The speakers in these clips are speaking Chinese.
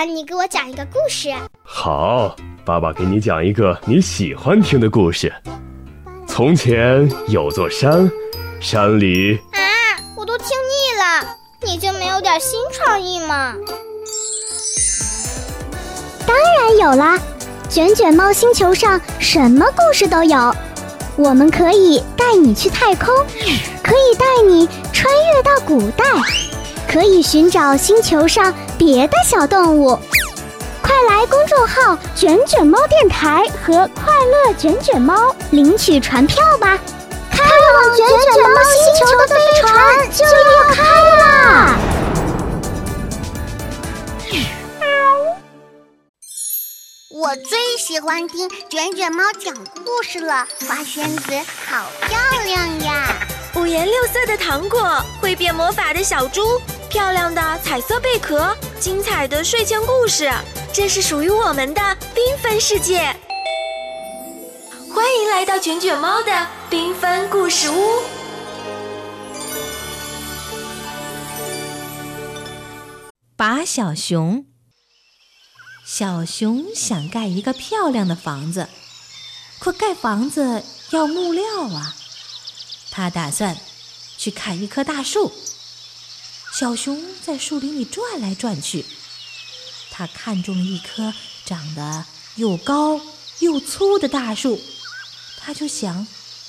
你给我讲一个故事。 好，爸爸给你讲一个你喜欢听的故事。从前有座山，山里…… 我都听腻了，你就没有点新创意吗？ 当然有啦，卷卷猫星球上什么故事都有。我们可以带你去太空，可以带你穿越到古代，可以寻找星球上别的小动物。快来公众号卷卷猫电台和快乐卷卷猫领取船票吧，开往卷卷猫星球的飞船就要开啦！ 我最喜欢听卷卷猫讲故事了，花仙子好漂亮呀！ 五颜六色的糖果，会变魔法的小猪，漂亮的彩色贝壳，精彩的睡前故事，这是属于我们的缤纷世界。欢迎来到卷卷猫的缤纷故事屋。 拔小熊。小熊想盖一个漂亮的房子，可盖房子要木料啊。他打算去砍一棵大树。小熊在树林里转来转去，他看中了一棵长得又高又粗的大树，他就想，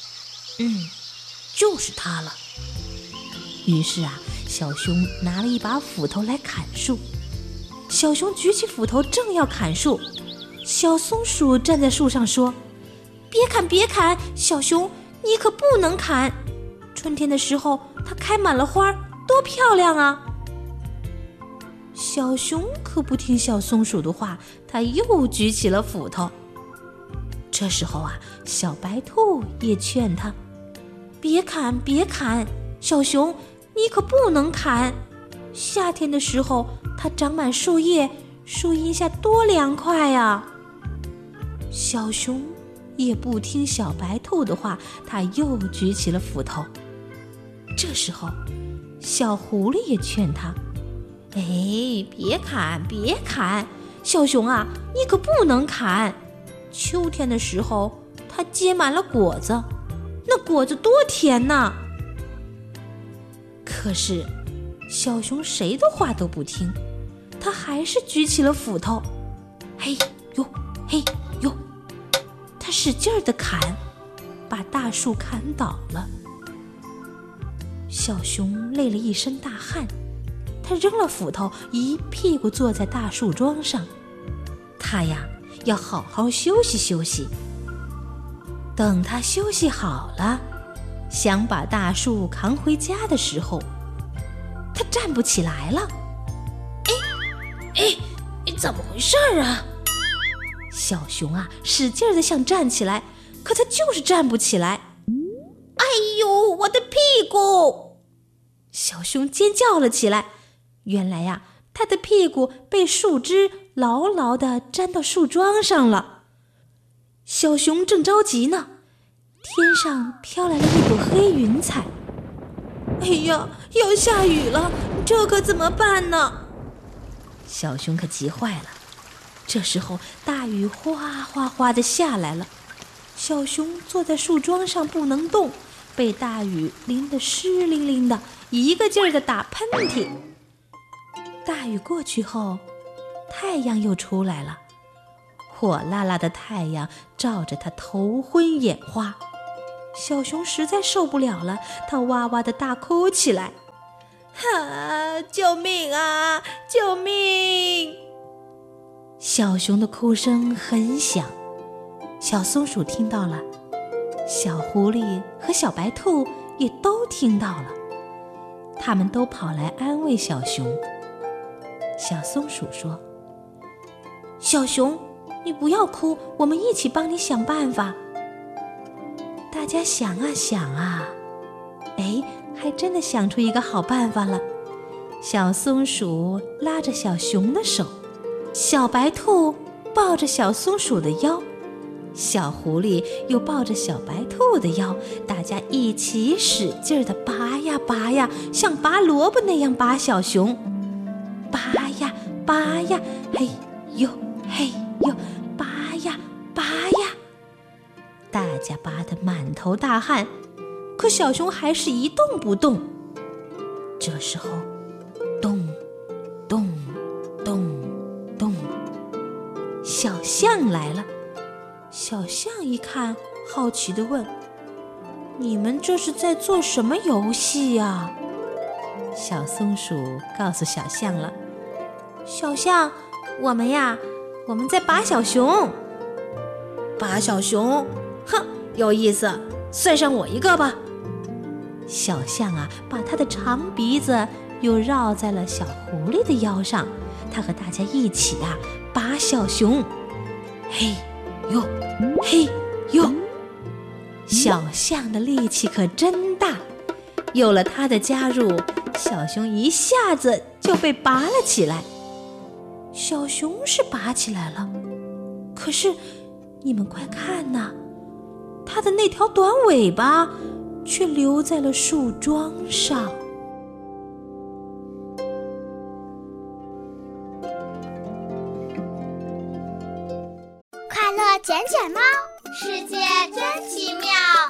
就是它了。于是小熊拿了一把斧头来砍树。小熊举起斧头正要砍树，小松鼠站在树上说：“别砍别砍，小熊，你可不能砍！春天的时候它开满了花，多漂亮啊！”小熊可不听小松鼠的话，它又举起了斧头。这时候小白兔也劝它：“别砍别砍，小熊，你可不能砍！夏天的时候它长满树叶，树荫下多凉快啊！”小熊也不听小白兔的话，它又举起了斧头。这时候小狐狸也劝它：“别砍别砍，小熊你可不能砍！秋天的时候它结满了果子，那果子多甜呐！”可是小熊谁的话都不听，他还是举起了斧头。嘿呦，他使劲地砍，把大树砍倒了。小熊累了一身大汗，他扔了斧头，一屁股坐在大树桩上。他要好好休息休息。等他休息好了，想把大树扛回家的时候，他站不起来了。怎么回事啊？小熊使劲地想站起来，可他就是站不起来。哎呦，我的屁股！小熊尖叫了起来。原来他的屁股被树枝牢牢地粘到树桩上了。小熊正着急呢，天上飘来了一朵黑云彩。哎呀，要下雨了，这可怎么办呢？小熊可急坏了。这时候大雨哗哗哗地下来了，小熊坐在树桩上不能动，被大雨淋得湿淋淋的，一个劲儿地打喷嚏。大雨过去后，太阳又出来了，火辣辣的太阳照着他头昏眼花。小熊实在受不了了，他哇哇地大哭起来：“救命啊！救命！”小熊的哭声很响，小松鼠听到了，小狐狸和小白兔也都听到了，他们都跑来安慰小熊。小松鼠说：“小熊，你不要哭，我们一起帮你想办法。”大家想想还真的想出一个好办法了。小松鼠拉着小熊的手，小白兔抱着小松鼠的腰，小狐狸又抱着小白兔的腰，大家一起使劲地拔呀拔呀，像拔萝卜那样拔小熊。拔呀拔呀，嘿呦嘿呦，拔呀拔呀，大家拔得满头大汗，可小熊还是一动不动。这时候，咚咚咚咚，小象来了。小象一看，好奇地问：“你们这是在做什么游戏呀？”小松鼠告诉小象了：“小象，我们在拔小熊。”拔小熊？哼，有意思，算上我一个吧。小象把它的长鼻子又绕在了小狐狸的腰上，它和大家一起拔小熊。嘿呦嘿呦，小象的力气可真大，有了它的加入，小熊一下子就被拔了起来。小熊是拔起来了，可是你们快看呐，它的那条短尾巴却留在了树桩上。 快乐卷卷猫，世界真奇妙。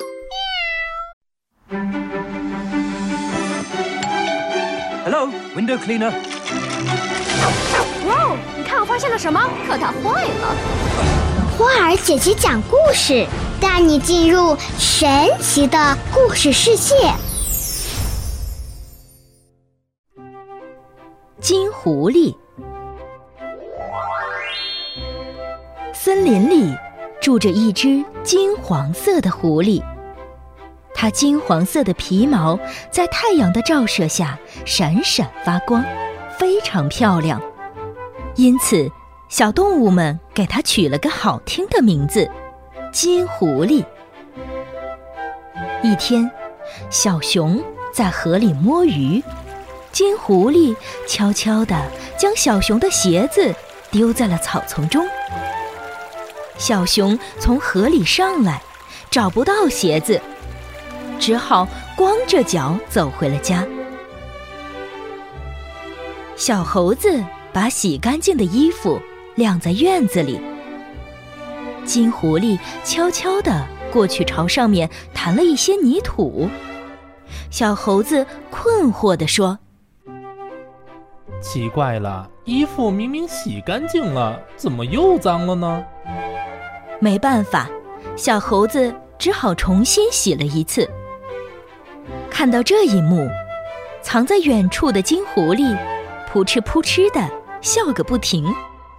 Hello, window cleaner. 哇哦，你看我发现了什么？可它坏了。 花儿姐姐讲故事，带你进入神奇的故事世界。 金狐狸。森林里住着一只金黄色的狐狸，它金黄色的皮毛在太阳的照射下闪闪发光，非常漂亮。因此小动物们给它取了个好听的名字——金狐狸。一天，小熊在河里摸鱼，金狐狸悄悄地将小熊的鞋子丢在了草丛中。小熊从河里上来，找不到鞋子，只好光着脚走回了家。小猴子把洗干净的衣服晾在院子里，金狐狸悄悄地过去朝上面弹了一些泥土。小猴子困惑地说：“ 奇怪了，衣服明明洗干净了，怎么又脏了呢？” 没办法，小猴子只好重新洗了一次。看到这一幕，藏在远处的金狐狸扑哧扑哧地笑个不停。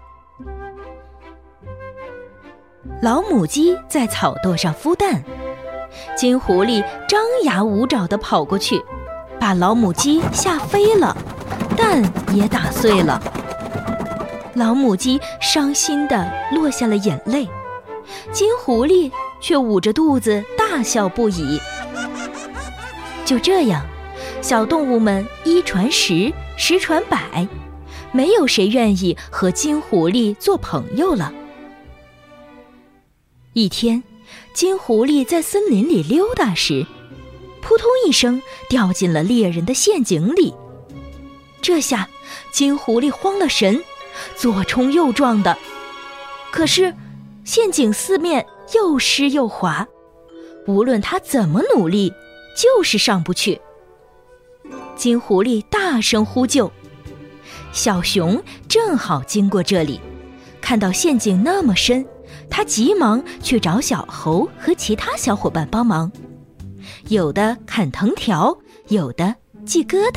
老母鸡在草垛上孵蛋，金狐狸张牙舞爪地跑过去，把老母鸡吓飞了，蛋也打碎了。老母鸡伤心地落下了眼泪，金狐狸却捂着肚子大笑不已。就这样，小动物们一传十，十传百，没有谁愿意和金狐狸做朋友了。一天，金狐狸在森林里溜达时，扑通一声掉进了猎人的陷阱里。这下金狐狸慌了神，左冲右撞的，可是陷阱四面又湿又滑，无论他怎么努力，就是上不去。金狐狸大声呼救，小熊正好经过这里，看到陷阱那么深，他急忙去找小猴和其他小伙伴帮忙，有的砍藤条，有的系疙瘩。